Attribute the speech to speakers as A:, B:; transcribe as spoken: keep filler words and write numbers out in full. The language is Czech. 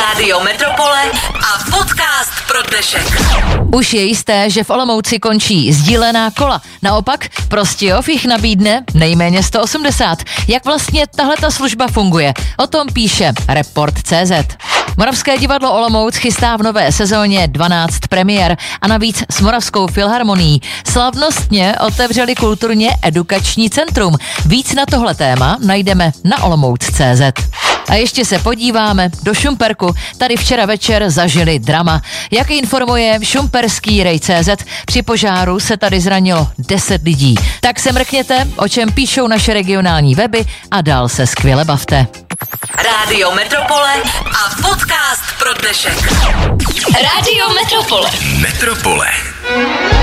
A: Rádio Metropole a podcast pro dnešek.
B: Už je jisté, že v Olomouci končí sdílená kola. Naopak Prostějov jich nabídne nejméně sto osmdesát. Jak vlastně tahleta služba funguje? O tom píše Report tečka cé zet. Moravské divadlo Olomouc chystá v nové sezóně dvanáct premiér a navíc s Moravskou filharmonií slavnostně otevřeli kulturně edukační centrum. Víc na tohle téma najdeme na olomouc tečka cé zet. A ještě se podíváme do Šumperku. Tady včera večer zažili drama. Jak informuje šumperský rej tečka cé zet, při požáru se tady zranilo deset lidí. Tak se mrkněte, o čem píšou naše regionální weby a dál se skvěle bavte.
A: Rádio Metropole a podcast pro dnešek.
C: Rádio Metropole.
D: Metropole.